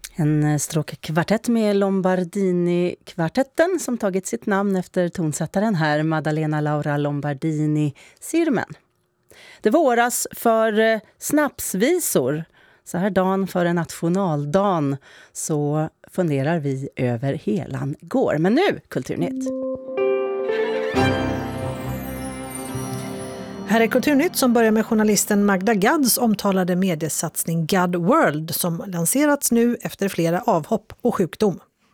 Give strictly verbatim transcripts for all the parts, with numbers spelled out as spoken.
En stråkkvartett med Lombardini-kvartetten som tagit sitt namn efter tonsättaren här, Maddalena Laura Lombardini Sirmen. Det våras för snapsvisor. Så här dagen före nationaldagen så funderar vi över helan går. Men nu, Kulturnytt. Här är Kulturnytt som börjar med journalisten Magda Gads omtalade mediesatsning God World som lanserats nu efter flera avhopp och sjukdom.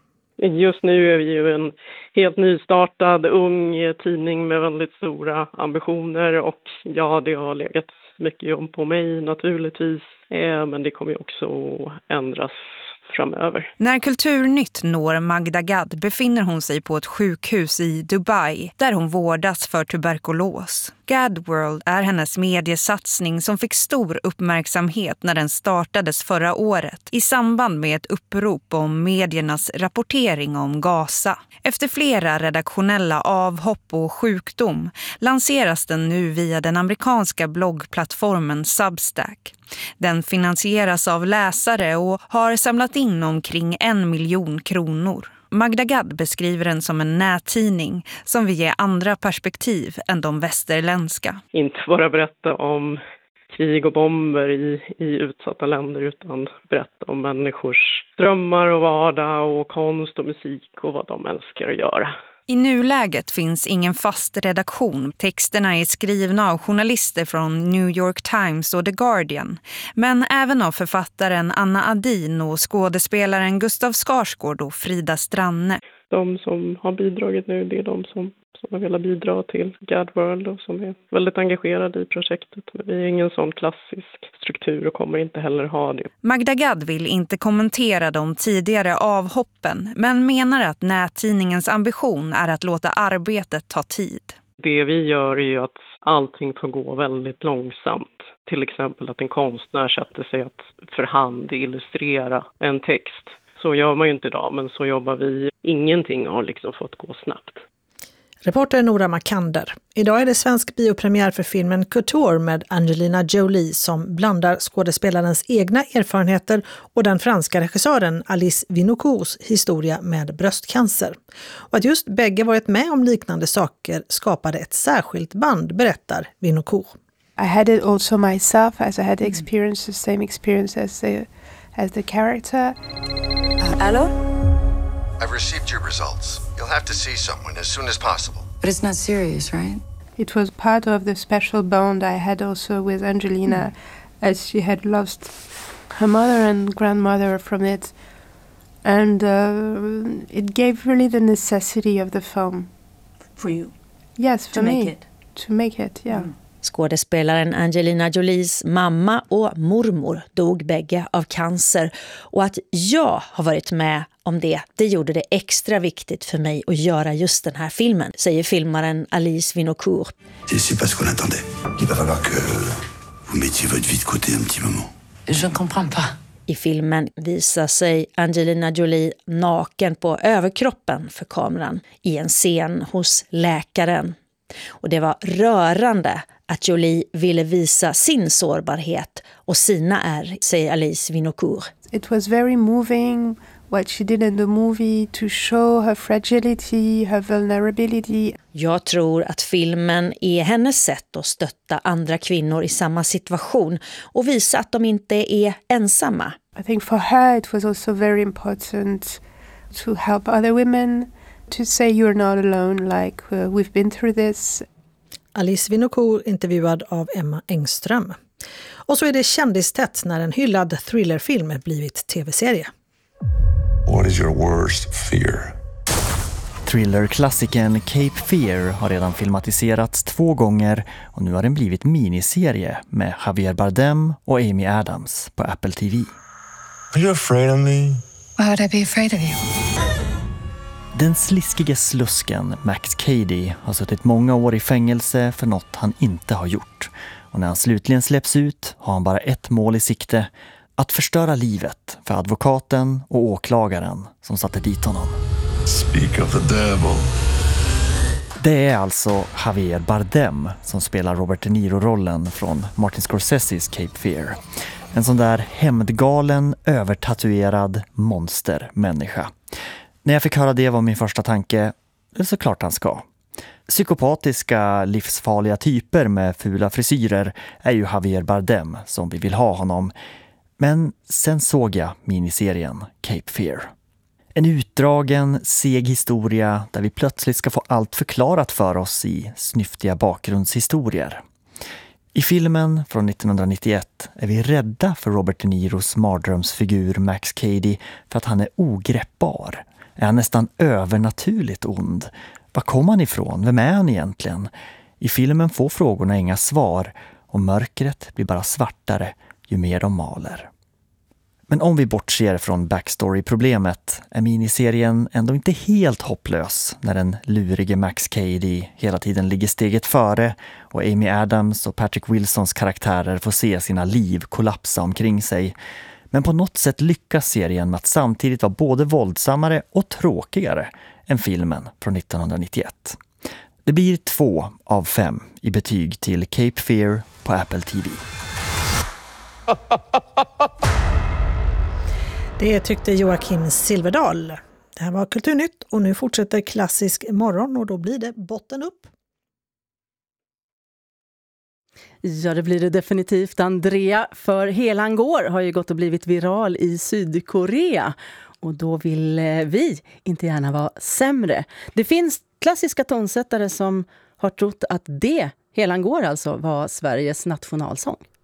Just nu är vi ju en helt nystartad ung tidning med väldigt stora ambitioner och ja, det har legat mycket jobb på mig naturligtvis, eh, men det kommer ju också ändras framöver. När Kulturnytt når Magda Gad befinner hon sig på ett sjukhus i Dubai där hon vårdas för tuberkulos. God World är hennes mediesatsning som fick stor uppmärksamhet när den startades förra året i samband med ett upprop om mediernas rapportering om Gaza. Efter flera redaktionella avhopp och sjukdom lanseras den nu via den amerikanska bloggplattformen Substack. Den finansieras av läsare och har samlat in omkring en miljon kronor. Magda Gad beskriver den som en nättidning som vill ge andra perspektiv än de västerländska. Inte bara berätta om krig och bomber i, i utsatta länder utan berätta om människors drömmar och vardag och konst och musik och vad de älskar att göra. I nuläget finns ingen fast redaktion. Texterna är skrivna av journalister från New York Times och The Guardian. Men även av författaren Anna Adin och skådespelaren Gustav Skarsgård och Frida Stranne. De som har bidragit nu, det är de som, som har velat bidra till God World och som är väldigt engagerade i projektet. Men vi är ingen sån klassisk struktur och kommer inte heller ha det. Magda Gad vill inte kommentera de tidigare avhoppen men menar att nättidningens ambition är att låta arbetet ta tid. Det vi gör är ju att allting får gå väldigt långsamt. Till exempel att en konstnär sätter sig att för hand illustrera en text. Så gör man ju inte idag, men så jobbar vi. Ingenting har liksom fått gå snabbt. Reporter Nora Makander. Idag är det svensk biopremiär för filmen Couture med Angelina Jolie som blandar skådespelarens egna erfarenheter och den franska regissören Alice Vinocours historia med bröstcancer. Och att just bägge varit med om liknande saker skapade ett särskilt band, berättar Vinocourt. I had it also myself as I had experienced the same experience as the, as the character. Uh, hello? I've received your results. You'll have to see someone as soon as possible. But it's not serious, right? It was part of the special bond I had also with Angelina, mm. as she had lost her mother and grandmother from it. And uh, it gave really the necessity of the film. For you? Yes, for to me. Make it. To make it, yeah. Mm. Skådespelaren Angelina Jolies mamma och mormor dog bägge av cancer och att jag har varit med om det, det gjorde det extra viktigt för mig att göra just den här filmen, säger filmaren Alice Vinocourt. C'est pas ce qu'on attendait. Il va falloir que vous mettiez votre vie de côté un petit moment. Je ne comprends pas. I filmen visar sig Angelina Jolie naken på överkroppen för kameran i en scen hos läkaren. Och det var rörande att Jolie ville visa sin sårbarhet och sina är, säger Alice Vinocourt. It was very moving what she did in the movie to show her fragility, her vulnerability. Jag tror att filmen är hennes sätt att stötta andra kvinnor i samma situation och visa att de inte är ensamma. I think for her it was also very important to help other women, to say you're not alone, like uh, we've been through this. Alice Vinocourt intervjuad av Emma Engström. Och så är det kändistätt när en hyllad thrillerfilm blivit tv-serie. What is your worst fear? Thrillerklassikern Cape Fear har redan filmatiserats två gånger och nu har den blivit miniserie med Javier Bardem och Amy Adams på Apple T V. Are you afraid of me? Why would I be afraid of you? Den sliskige slusken Max Cady har suttit många år i fängelse för något han inte har gjort. Och när han slutligen släpps ut har han bara ett mål i sikte: att förstöra livet för advokaten och åklagaren som satte dit honom. Speak of the devil. Det är alltså Javier Bardem som spelar Robert De Niro-rollen från Martin Scorseses Cape Fear. En sån där hämndgalen, övertatuerad monstermänniska. När jag fick höra det var min första tanke, så klart han ska. Psykopatiska, livsfarliga typer med fula frisyrer är ju Javier Bardem som vi vill ha honom. Men sen såg jag miniserien Cape Fear. En utdragen, seg historia där vi plötsligt ska få allt förklarat för oss i snyftiga bakgrundshistorier. I filmen från nittonhundranittioett är vi rädda för Robert De Niros mardrömsfigur Max Cady för att han är ogreppbar. Är han nästan övernaturligt ond? Var kom han ifrån? Vem är han egentligen? I filmen får frågorna inga svar och mörkret blir bara svartare ju mer de maler. Men om vi bortser från backstory-problemet är miniserien ändå inte helt hopplös när den lurige Max Cady hela tiden ligger steget före och Amy Adams och Patrick Wilsons karaktärer får se sina liv kollapsa omkring sig. Men på något sätt lyckas serien med att samtidigt vara både våldsammare och tråkigare än filmen från nittonhundranittioett. Det blir två av fem i betyg till Cape Fear på Apple T V. Det tyckte Joakim Silverdal. Det här var Kulturnytt och nu fortsätter Klassisk morgon och då blir det botten upp. Ja, det blir det definitivt, Andrea, för Helan går har ju gått och blivit viral i Sydkorea. Och då vill vi inte gärna vara sämre. Det finns klassiska tonsättare som har trott att det, Helan går alltså, var Sveriges nationalsång.